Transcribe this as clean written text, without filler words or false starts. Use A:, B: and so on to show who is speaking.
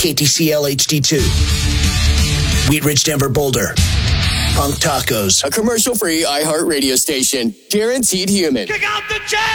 A: KTCL HD2. Wheat Ridge, Denver, Boulder. Punk Tacos.
B: A commercial-free iHeart radio station. Guaranteed human.
C: Kick out the chain!